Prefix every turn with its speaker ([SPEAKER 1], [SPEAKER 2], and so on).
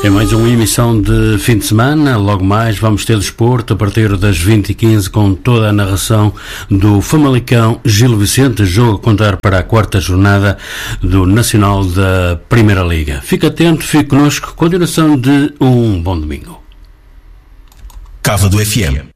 [SPEAKER 1] É mais uma emissão de fim de semana. Logo mais vamos ter desporto a partir das 20h15 com toda a narração do Famalicão Gil Vicente, jogo a contar para a quarta jornada do Nacional da Primeira Liga. Fique atento, fique connosco. Continuação de um bom domingo.
[SPEAKER 2] Cava do FM.